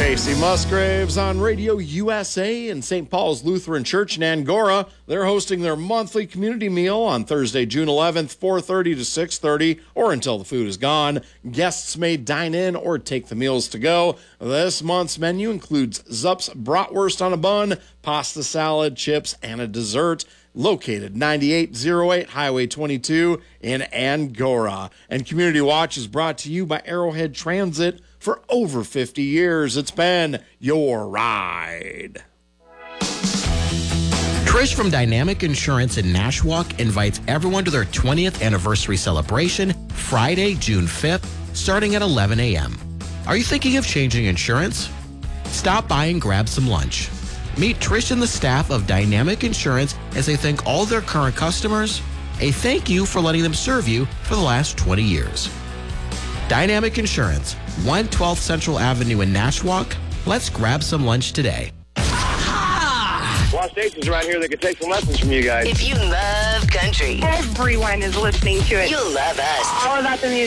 Casey Musgraves on Radio USA and St. Paul's Lutheran Church in Angora. They're hosting their monthly community meal on Thursday, June 11th, 4:30 to 6:30, or until the food is gone. Guests may dine in or take the meals to go. This month's menu includes Zupp's bratwurst on a bun, pasta salad, chips, and a dessert. Located 9808 Highway 22 in Angora. And Community Watch is brought to you by Arrowhead Transit. For over 50 years, it's been your ride. Trish from Dynamic Insurance in Nashwauk invites everyone to their 20th anniversary celebration, Friday, June 5th, starting at 11 a.m. Are you thinking of changing insurance? Stop by and grab some lunch. Meet Trish and the staff of Dynamic Insurance as they thank all their current customers. A thank you for letting them serve you for the last 20 years. Dynamic Insurance, 112th Central Avenue in Nashwauk. Let's grab some lunch today. A lot of stations around here that could take some lessons from you guys. If you love country, Everyone is listening to it. you'll love us. All about the music.